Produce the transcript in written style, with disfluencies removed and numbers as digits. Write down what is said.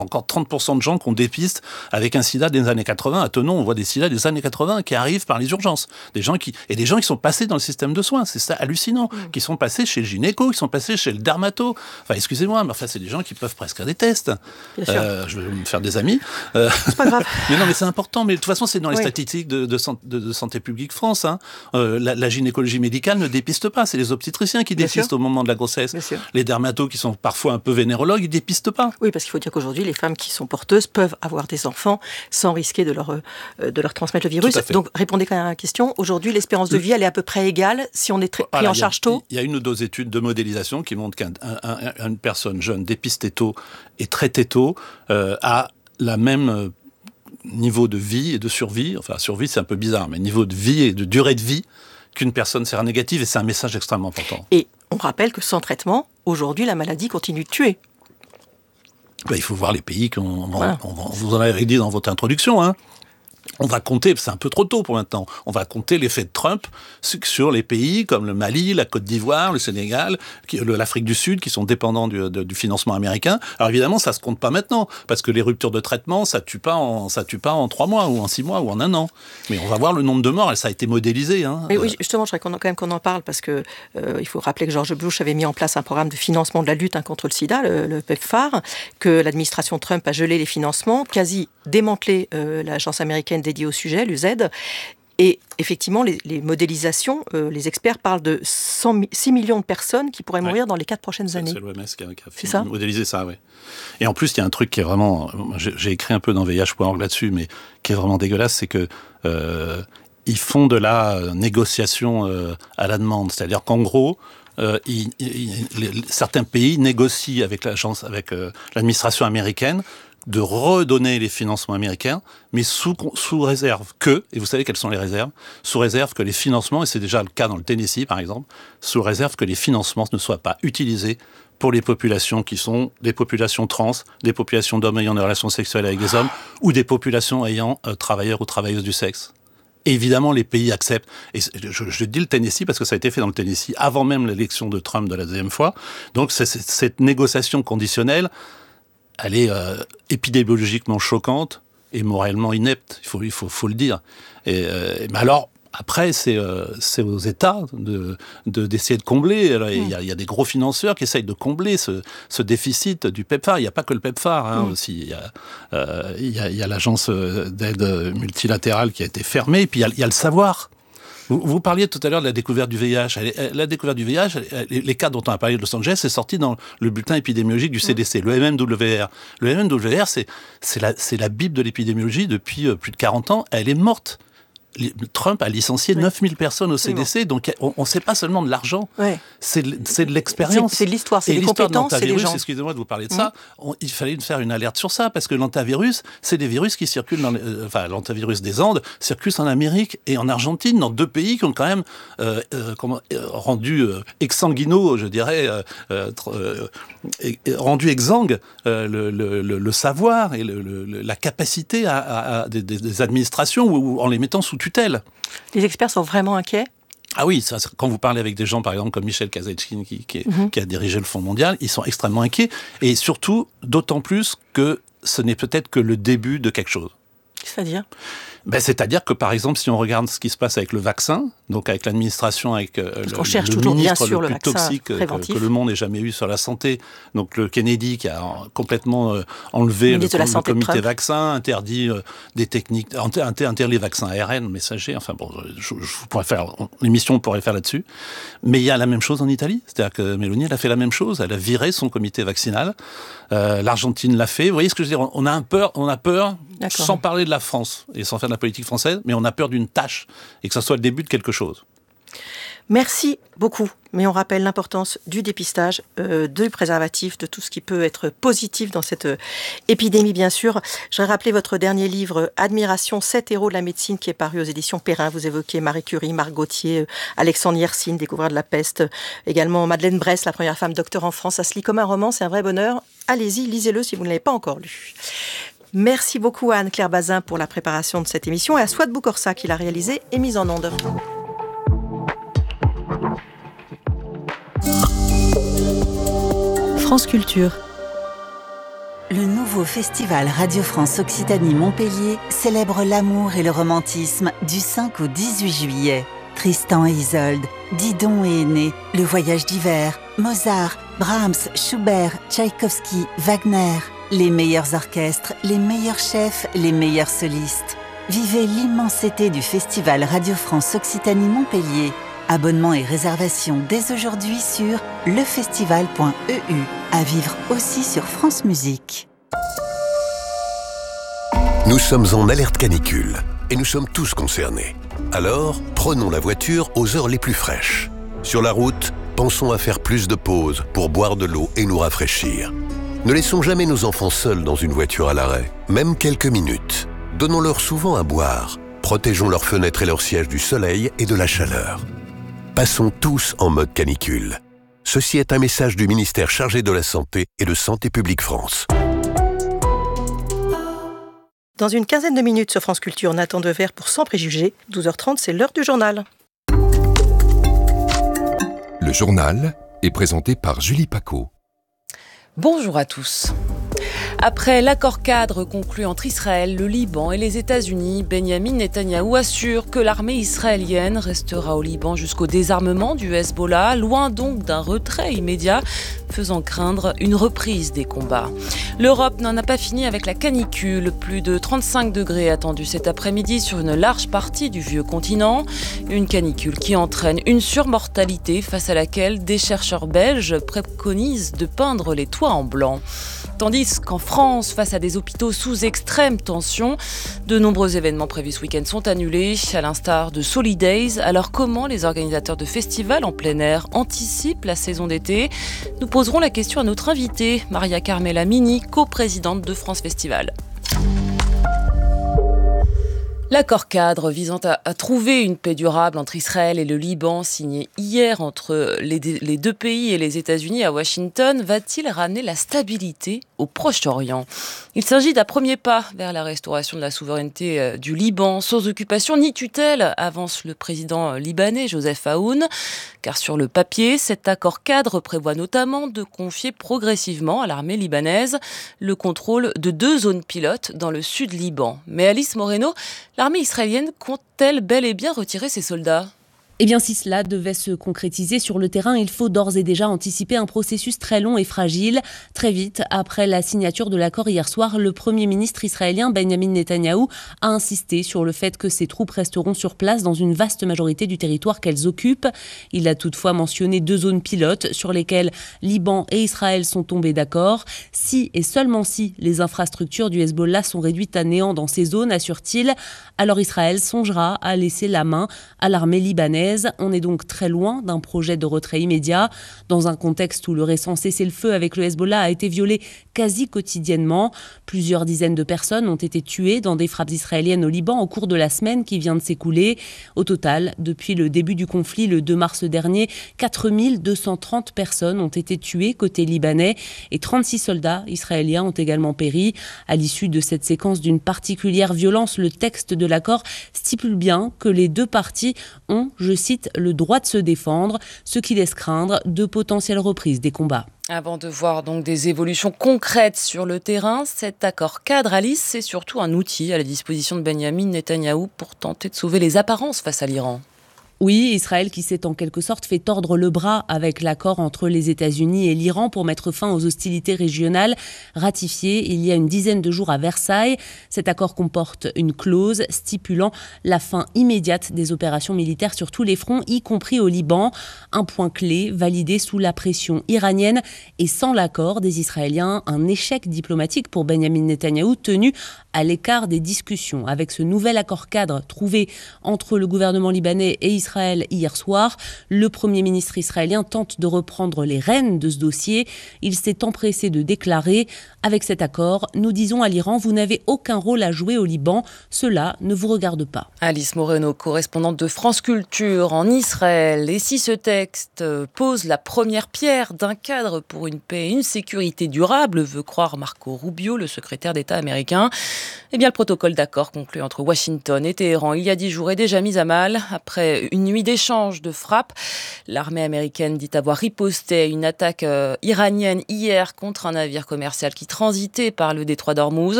encore 30% de gens qu'on dépiste avec un sida des années 80. À Thonon, on voit des sida des années 80 qui arrivent par les urgences. Des gens qui sont passés dans le système de soins. C'est ça hallucinant. Qui sont passés chez le gynéco, qui sont passés chez le dermato. Enfin, excusez-moi, mais c'est des gens qui peuvent prescrire des tests. Je vais me faire des amis. C'est pas grave. Mais non, mais c'est important. Mais de toute façon, c'est dans les statistiques de Santé publique France. La gynécologie médicale ne dépiste pas. C'est les obstétriciens qui dépistent au moment de la grossesse. Les dermatos qui sont parfois un peu vénérologues, ils dépistent pas. Oui, parce qu'il faut dire qu'aujourd'hui, les femmes qui sont porteuses peuvent avoir des enfants sans risquer de leur transmettre le virus. Donc, répondez quand même à la question. Aujourd'hui, l'espérance de vie, elle est à peu près égale si on est pris en charge tôt. Il y a une ou deux études de modélisation qui montrent qu'une personne jeune dépistée tôt et traitée tôt a la même niveau de vie et de survie. Enfin, survie, c'est un peu bizarre, mais niveau de vie et de durée de vie qu'une personne séronégative. Et c'est un message extrêmement important. Et on rappelle que sans traitement, aujourd'hui, la maladie continue de tuer. Il faut voir les pays vous en avez dit dans votre introduction. On va compter, c'est un peu trop tôt pour maintenant, on va compter l'effet de Trump sur les pays comme le Mali, la Côte d'Ivoire, le Sénégal, l'Afrique du Sud, qui sont dépendants du financement américain. Alors évidemment, ça se compte pas maintenant, parce que les ruptures de traitement, ça tue pas en 3 mois, ou en 6 mois, ou en 1 an. Mais on va voir le nombre de morts, et ça a été modélisé. Mais oui, justement, je voudrais qu'on en parle, parce que il faut rappeler que George Bush avait mis en place un programme de financement de la lutte contre le sida, le PEPFAR, que l'administration Trump a gelé les financements, quasi démantelé l'agence américaine dédiée au sujet, l'UZ. Et effectivement, les modélisations, les experts parlent de 6 millions de personnes qui pourraient mourir dans les 4 prochaines années. C'est l'OMS qui a modélisé ça, oui. Et en plus, il y a un truc qui est vraiment... J'ai écrit un peu dans VIH.org là-dessus, mais qui est vraiment dégueulasse, c'est que ils font de la négociation à la demande. C'est-à-dire qu'en gros, certains pays négocient avec l'administration américaine de redonner les financements américains, mais sous réserve que, et vous savez quelles sont les réserves, sous réserve que les financements, et c'est déjà le cas dans le Tennessee par exemple, sous réserve que les financements ne soient pas utilisés pour les populations qui sont des populations trans, des populations d'hommes ayant des relations sexuelles avec des hommes, ou des populations ayant travailleurs ou travailleuses du sexe. Et évidemment, les pays acceptent. Et je dis le Tennessee parce que ça a été fait dans le Tennessee avant même l'élection de Trump de la deuxième fois. Donc cette négociation conditionnelle, elle est épidémiologiquement choquante et moralement inepte, il faut le dire. Mais alors, après, c'est aux États d'essayer de combler. Il y a des gros financeurs qui essayent de combler ce déficit du PEPFAR. Il n'y a pas que le PEPFAR aussi. Il y a l'agence d'aide multilatérale qui a été fermée. Et puis il y a le savoir. Vous parliez tout à l'heure de la découverte du VIH. La découverte du VIH, les cas dont on a parlé de Los Angeles, c'est sorti dans le bulletin épidémiologique du CDC, le MMWR. Le MMWR, c'est la Bible de l'épidémiologie depuis plus de 40 ans. Elle est morte. Trump a licencié 9000 personnes au CDC, donc on ne sait pas seulement de l'argent, c'est de l'expérience. C'est de l'histoire, c'est des compétences, c'est des gens. Excusez-moi de vous parler de ça, il fallait faire une alerte sur ça, parce que l'hantavirus, c'est des virus qui circulent l'hantavirus des Andes circule en Amérique et en Argentine, dans 2 pays qui ont quand même rendu exsanguinaux, je dirais, rendu exsangue le savoir et la capacité des administrations ou en les mettant sous tutelle. Les experts sont vraiment inquiets ? Ah oui, quand vous parlez avec des gens, par exemple, comme Michel Kazatchkine, qui a dirigé le Fonds mondial, ils sont extrêmement inquiets. Et surtout, d'autant plus que ce n'est peut-être que le début de quelque chose. C'est-à-dire ? C'est-à-dire que, par exemple, si on regarde ce qui se passe avec le vaccin, donc avec l'administration, avec le toujours, ministre bien sûr, le plus toxique que le monde ait jamais eu sur la santé, donc le Kennedy qui a complètement enlevé le comité vaccin, interdit des techniques, interdit les vaccins ARN, messagers, enfin bon, l'émission pourrait faire là-dessus. Mais il y a la même chose en Italie, c'est-à-dire que Meloni, elle a fait la même chose, elle a viré son comité vaccinal, l'Argentine l'a fait, vous voyez ce que je veux dire, on a peur, sans parler de la France et sans faire de la politique française, mais on a peur d'une tâche et que ça soit le début de quelque chose. Merci beaucoup. Mais on rappelle l'importance du dépistage, du préservatif, de tout ce qui peut être positif dans cette épidémie, bien sûr. Je voudrais rappeler votre dernier livre, Admiration, 7 héros de la médecine, qui est paru aux éditions Perrin. Vous évoquez Marie Curie, Marc Gauthier, Alexandre Yersin, découvreur de la peste. Également Madeleine Bress, la première femme docteur en France. Ça se lit comme un roman, c'est un vrai bonheur. Allez-y, lisez-le si vous ne l'avez pas encore lu. Merci beaucoup à Anne-Claire Bazin pour la préparation de cette émission et à Swat Boukorsa qui l'a réalisée et mise en onde. France Culture. Le nouveau festival Radio France Occitanie Montpellier célèbre l'amour et le romantisme du 5 au 18 juillet. Tristan et Isolde, Didon et Aîné, Le Voyage d'hiver, Mozart, Brahms, Schubert, Tchaïkovski, Wagner. Les meilleurs orchestres, les meilleurs chefs, les meilleurs solistes. Vivez l'immensité du festival Radio France Occitanie Montpellier. Abonnements et réservations dès aujourd'hui sur lefestival.eu. À vivre aussi sur France Musique. Nous sommes en alerte canicule et nous sommes tous concernés. Alors, prenons la voiture aux heures les plus fraîches. Sur la route, pensons à faire plus de pauses pour boire de l'eau et nous rafraîchir. Ne laissons jamais nos enfants seuls dans une voiture à l'arrêt, même quelques minutes. Donnons-leur souvent à boire. Protégeons leurs fenêtres et leurs sièges du soleil et de la chaleur. Passons tous en mode canicule. Ceci est un message du ministère chargé de la Santé et de Santé publique France. Dans une quinzaine de minutes sur France Culture, Nathan Dever pour Sans Préjugés. 12h30, c'est l'heure du journal. Le journal est présenté par Julie Paco. Bonjour à tous. Après l'accord cadre conclu entre Israël, le Liban et les États-Unis, Benyamin Netanyahou assure que l'armée israélienne restera au Liban jusqu'au désarmement du Hezbollah, loin donc d'un retrait immédiat, faisant craindre une reprise des combats. L'Europe n'en a pas fini avec la canicule. Plus de 35 degrés attendus cet après-midi sur une large partie du vieux continent. Une canicule qui entraîne une surmortalité face à laquelle des chercheurs belges préconisent de peindre les toits en blanc. Tandis qu'en France, face à des hôpitaux sous extrême tension, de nombreux événements prévus ce week-end sont annulés, à l'instar de Solidays. Alors comment les organisateurs de festivals en plein air anticipent la saison d'été ? Nous poserons la question à notre invitée, Maria Carmela Mini, coprésidente de France Festival. L'accord cadre visant à trouver une paix durable entre Israël et le Liban, signé hier entre les deux pays et les États-Unis à Washington, va-t-il ramener la stabilité au Proche-Orient ? Il s'agit d'un premier pas vers la restauration de la souveraineté du Liban, sans occupation ni tutelle, avance le président libanais Joseph Aoun. Car sur le papier, cet accord cadre prévoit notamment de confier progressivement à l'armée libanaise le contrôle de 2 zones pilotes dans le sud Liban. Mais Alice Moreno, l'armée israélienne compte-t-elle bel et bien retirer ses soldats ? Eh bien, si cela devait se concrétiser sur le terrain, il faut d'ores et déjà anticiper un processus très long et fragile. Très vite, après la signature de l'accord hier soir, le Premier ministre israélien Benyamin Netanyahou a insisté sur le fait que ses troupes resteront sur place dans une vaste majorité du territoire qu'elles occupent. Il a toutefois mentionné 2 zones pilotes sur lesquelles Liban et Israël sont tombés d'accord. Si et seulement si les infrastructures du Hezbollah sont réduites à néant dans ces zones, assure-t-il, alors Israël songera à laisser la main à l'armée libanaise. On est donc très loin d'un projet de retrait immédiat, dans un contexte où le récent cessez-le-feu avec le Hezbollah a été violé quasi quotidiennement. Plusieurs dizaines de personnes ont été tuées dans des frappes israéliennes au Liban au cours de la semaine qui vient de s'écouler. Au total, depuis le début du conflit le 2 mars dernier, 4230 personnes ont été tuées côté libanais et 36 soldats israéliens ont également péri. À l'issue de cette séquence d'une particulière violence, le texte de l'accord stipule bien que les 2 parties ont, je cite, le droit de se défendre, ce qui laisse craindre de potentielles reprises des combats. Avant de voir donc des évolutions concrètes sur le terrain, cet accord cadre, Alice, c'est surtout un outil à la disposition de Benyamin Netanyahou pour tenter de sauver les apparences face à l'Iran. Oui, Israël qui s'est en quelque sorte fait tordre le bras avec l'accord entre les États-Unis et l'Iran pour mettre fin aux hostilités régionales, ratifié il y a une dizaine de jours à Versailles. Cet accord comporte une clause stipulant la fin immédiate des opérations militaires sur tous les fronts, y compris au Liban. Un point clé validé sous la pression iranienne et sans l'accord des Israéliens, un échec diplomatique pour Benyamin Netanyahou tenu à l'écart des discussions. Avec ce nouvel accord cadre trouvé entre le gouvernement libanais et Israël hier soir, le Premier ministre israélien tente de reprendre les rênes de ce dossier. Il s'est empressé de déclarer « Avec cet accord, nous disons à l'Iran, vous n'avez aucun rôle à jouer au Liban, cela ne vous regarde pas ». Alice Moreno, correspondante de France Culture en Israël. Et si ce texte pose la première pierre d'un cadre pour une paix et une sécurité durable, veut croire Marco Rubio, le secrétaire d'État américain, eh bien le protocole d'accord conclu entre Washington et Téhéran il y a 10 jours est déjà mis à mal après une une nuit d'échange, de frappes. L'armée américaine dit avoir riposté à une attaque iranienne hier contre un navire commercial qui transitait par le détroit d'Ormuz.